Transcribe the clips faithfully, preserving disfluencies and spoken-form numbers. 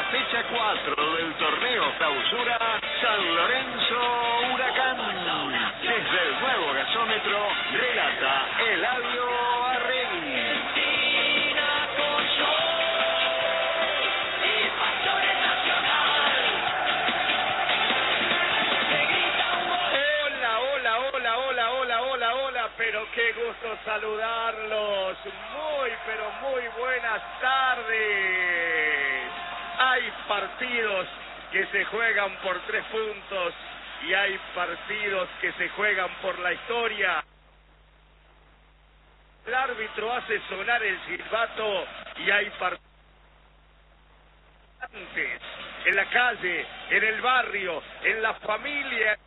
fecha cuatro del torneo Clausura San Lorenzo Huracán. Desde el nuevo gasómetro, relata Eladio Arregui. Hola, hola, hola, hola, hola, hola, hola, pero qué gusto saludarlos. Muy, pero muy buenas tardes. Hay partidos que se juegan por tres puntos y hay partidos que se juegan por la historia. El árbitro hace sonar el silbato y hay partidos en la calle, en el barrio, en la familia.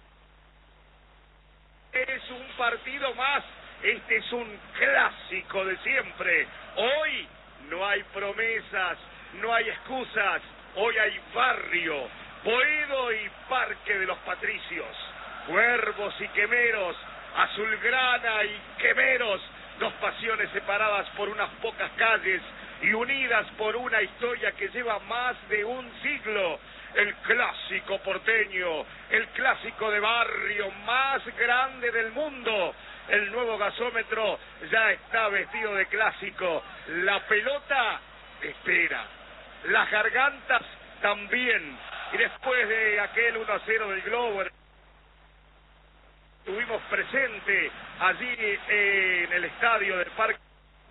Es un partido más, este es un clásico de siempre. Hoy no hay promesas, no hay excusas, hoy hay barrio, Boedo y Parque de los Patricios, Cuervos y Quemeros, Azulgrana y Quemeros, dos pasiones separadas por unas pocas calles y unidas por una historia que lleva más de un siglo. El clásico porteño, el clásico de barrio más grande del mundo. El nuevo gasómetro ya está vestido de clásico. La pelota espera, las gargantas también. Y después de aquel uno a cero del Globo, estuvimos presente allí eh, en el estadio del Parque.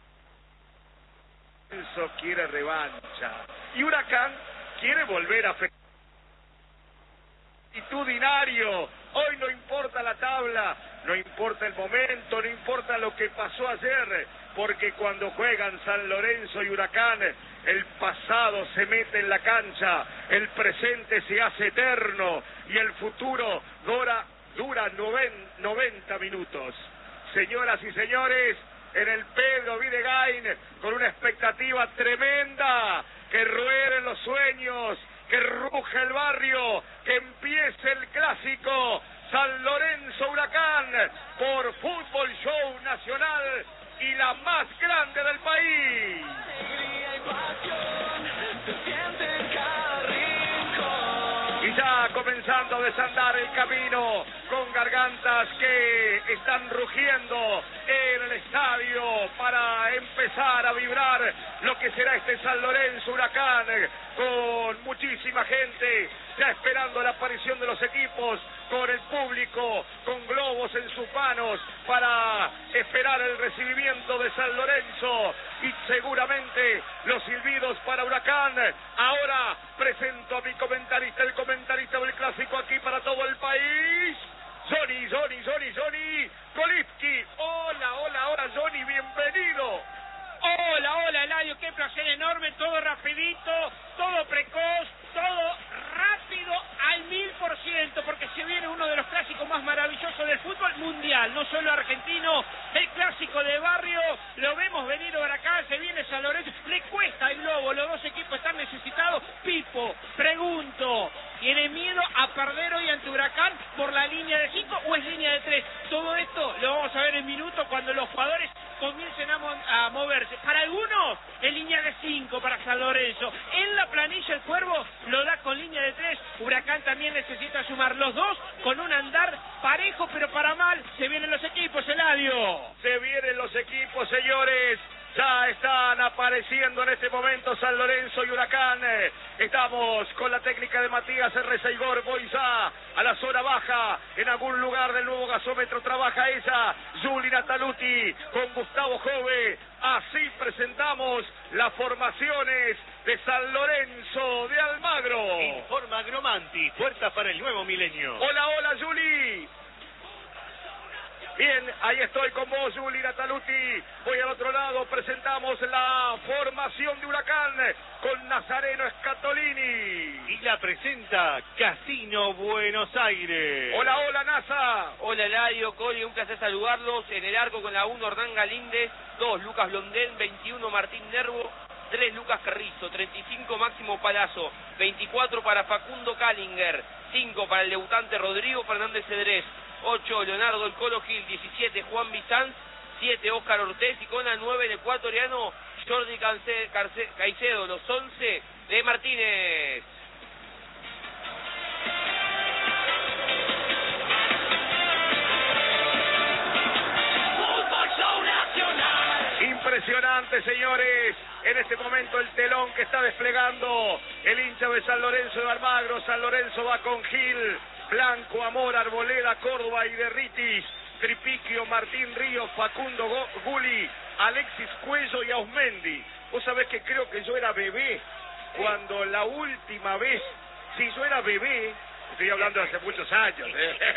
Enzo quiere revancha y Huracán quiere volver a fe Multitudinario. Hoy no importa la tabla, no importa el momento, no importa lo que pasó ayer, porque cuando juegan San Lorenzo y Huracán, el pasado se mete en la cancha, el presente se hace eterno y el futuro dura, dura noventa minutos. Señoras y señores, en el Pedro Videgain, con una expectativa tremenda, que rueden los sueños, que ruja el barrio, que empiece el clásico San Lorenzo Huracán por Fútbol Show Nacional y la más grande del país. Y ya comenzando a desandar el camino con gargantas que están rugiendo en el estadio para empezar a vibrar lo que será este San Lorenzo Huracán, con muchísima gente ya esperando la aparición de los equipos, con el público, con globos en sus manos para esperar el recibimiento de San Lorenzo y seguramente los silbidos para Huracán. Ahora presento a mi comentarista, el comentarista del clásico aquí para todo el país, Johnny, Johnny, Johnny, Johnny Kolipski. Hola, hola, hola Johnny, bienvenido. Hola, hola Eladio, qué placer enorme, todo rapidito, todo precoz, todo rápido al mil por ciento, porque se viene uno de los clásicos más maravillosos del fútbol mundial, no solo argentino, el clásico de barrio, lo vemos venir ahora acá, se viene San Lorenzo, le cuesta el globo, los dos equipos están necesitados. Pipo, pregunto, ¿tiene miedo a perder hoy ante Huracán por la línea de cinco o es línea de tres? Todo esto lo vamos a ver en minutos cuando los jugadores comiencen a, mo a moverse. Para algunos es línea de cinco para San Lorenzo. En la planilla el Cuervo lo da con línea de tres. Huracán también necesita sumar los dos con un andar parejo, pero para mal. Se vienen los equipos, Eladio. Se vienen los equipos, señores. Ya están apareciendo en este momento San Lorenzo y Huracán. Estamos con la técnica de Matías R. Seigor Boizá a la zona baja. En algún lugar del nuevo gasómetro trabaja ella, Juli Nataluti, con Gustavo Jove. Así presentamos las formaciones de San Lorenzo de Almagro. Informa Agromanti, fuerza para el nuevo milenio. Hola, hola Juli. Bien, ahí estoy con vos, Juli Nataluti. Voy al otro lado, presentamos la formación de Huracán con Nazareno Scatolini. Y la presenta Casino Buenos Aires. Hola, hola, Nasa. Hola, Eladio, Coli, un placer saludarlos. En el arco con la uno, Hernán Galíndez. dos, Lucas Blondén. veintiuno, Martín Nervo. tres, Lucas Carrizo. treinta y cinco, Máximo Palazzo. veinticuatro para Facundo Callinger. cinco para el debutante Rodrigo Fernández Cedrés. ocho, Leonardo El Colo Gil. diecisiete, Juan Bizanz. siete, Óscar Ortiz. Y con la nueve, el ecuatoriano Jordi Caicedo. Los once, de Martínez. Impresionante, señores, en este momento el telón que está desplegando el hincha de San Lorenzo de Almagro. San Lorenzo va con Gil, Blanco, Amor, Arboleda, Córdoba y Derritis, Tripiquio, Martín Ríos, Facundo Guli, Alexis Cuello y Ausmendi. Vos sabés que creo que yo era bebé cuando la última vez, si yo era bebé, estoy hablando de hace muchos años,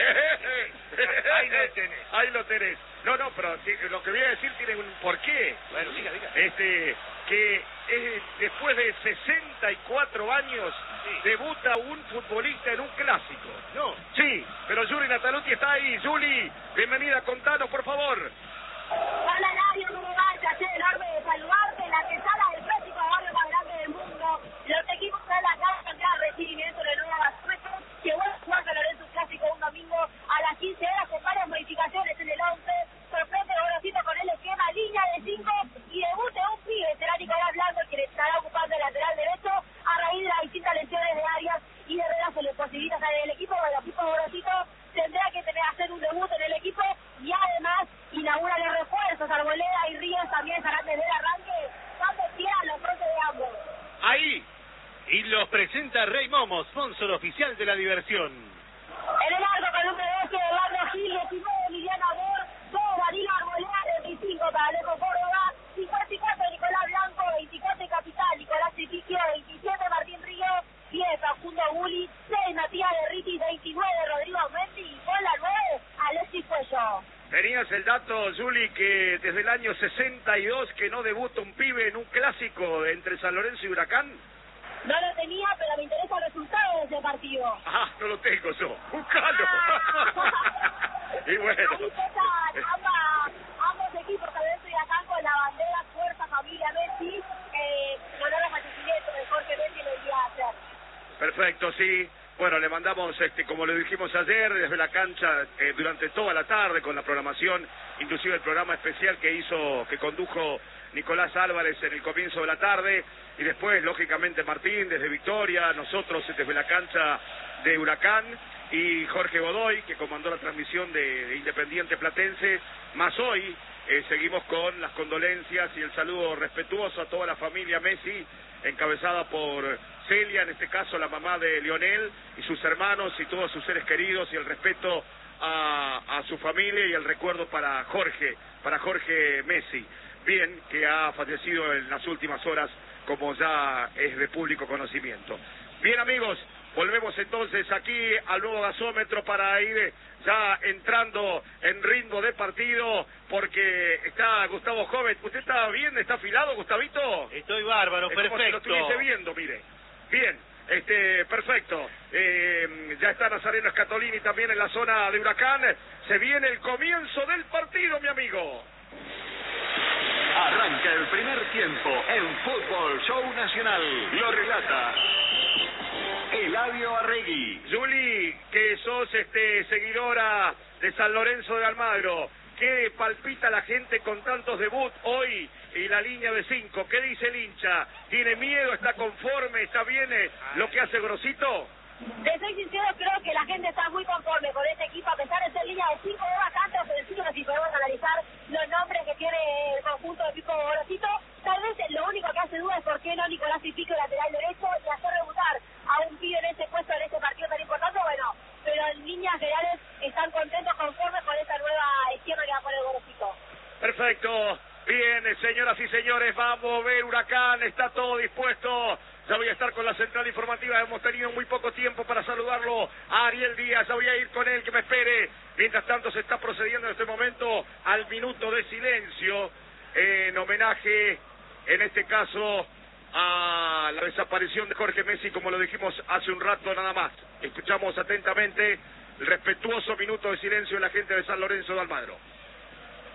¿eh? Ahí lo tenés. Ahí lo tenés. No, no, pero lo que voy a decir tiene un porqué. Bueno, diga, diga. Este, que es, después de sesenta y cuatro años, sí, debuta un futbolista en un clásico. No. Sí, pero Yuli Nataluti está ahí. Yuli, bienvenida, contanos, por favor. Hola, Nadio, ¿cómo va? Placer enorme de saludarte. La antesala del clásico de barrio más grande del mundo. Los equipos de la casa ya recibimiento de nuevo Gascueto, que vuelve a jugar San Lorenzo un clásico un domingo a las quince horas con varias modificaciones en el once. Sorprende Gorosito con el esquema, línea de cinco y debute un pibe, será Nicolás Blanco, quien estará ocupando el lateral derecho a raíz de las distintas lesiones de Arias y de Herrera se le posibilita salir del equipo. Bueno, el equipo Gorosito tendrá que tener, hacer un debut en el equipo y además inaugura los refuerzos. Arboleda y Ríos también estarán desde el arranque, cuando quieran los frontes de ambos. Ahí. Y los presenta Rey Momo, sponsor oficial de la diversión. En el arco con número doce, Eduardo Gil, diecinueve, Emiliano Amor, dos, Danilo Arboleda, veinticinco, para Alejo Córdoba, cincuenta y cuatro, Nicolás Blanco, veinticuatro, Capital, Nicolás Tripiquio, veintisiete, Martín Ríos, diez, Facundo Guli, seis, Matías Derritis, veintinueve, Rodrigo Mendy, y con la nueve, Alexis Cuello. Tenías el dato, Juli, que desde el año sesenta y dos que no debuta un pibe en un clásico entre San Lorenzo y Huracán. No lo tenía, pero me interesa el resultado de ese partido. Ah, no lo tengo yo. ¡Buscalo! Y bueno. Ahí pesan ambas, ambos equipos, San Lorenzo y Huracán, con la bandera Fuerza Familia Messi, eh, en honor al fallecimiento de Jorge Messi el día de ayer. Perfecto, sí. Bueno, le mandamos, este, como le dijimos ayer, desde la cancha eh, durante toda la tarde con la programación, inclusive el programa especial que hizo, que condujo Nicolás Álvarez en el comienzo de la tarde, y después, lógicamente, Martín desde Victoria, nosotros desde la cancha de Huracán, y Jorge Godoy, que comandó la transmisión de, de Independiente Platense, más hoy eh, seguimos con las condolencias y el saludo respetuoso a toda la familia Messi, encabezada por Celia, en este caso la mamá de Lionel, y sus hermanos y todos sus seres queridos, y el respeto a, a su familia y el recuerdo para Jorge, para Jorge Messi. Bien, que ha fallecido en las últimas horas, como ya es de público conocimiento. Bien, amigos, volvemos entonces aquí al nuevo gasómetro para ir ya entrando en ritmo de partido, porque está Gustavo Joven. ¿Usted está bien? ¿Está afilado, Gustavito? Estoy bárbaro, Es perfecto. como si lo estuviese viendo, mire. Bien, este, perfecto. Eh, ya está Nazareno Scatolini también en la zona de Huracán. Se viene el comienzo del partido, mi amigo. Arranca el primer tiempo en Fútbol Show Nacional. Lo relata Eladio Arregui. Juli, que sos este, seguidora de San Lorenzo de Almagro, ¿qué palpita la gente con tantos debut hoy y la línea de cinco? ¿Qué dice el hincha? ¿Tiene miedo? ¿Está conforme? ¿Está bien eh, lo que hace Grosito? De ser sincero, creo que la gente está muy conforme con este equipo, a pesar de ser línea de cinco, es bastante ofensivo si podemos analizar los nombres que tiene el conjunto de Pico Gorosito. Tal vez lo único que hace duda es por qué no Nicolás y Pico lateral derecho y hacer rebutar a un pibe en ese puesto en este partido tan importante. Bueno, pero en líneas generales están contentos, conformes con esta nueva izquierda que va a poner Gorosito. Perfecto. Bien, señoras y señores, vamos a ver Huracán, está todo dispuesto. Ya voy a estar con la central informativa, hemos tenido muy poco tiempo para saludarlo a Ariel Díaz, ya voy a ir con él, que me espere. Mientras tanto se está procediendo en este momento al minuto de silencio, en homenaje, en este caso, a la desaparición de Jorge Messi, como lo dijimos hace un rato nada más. Escuchamos atentamente el respetuoso minuto de silencio de la gente de San Lorenzo de Almagro.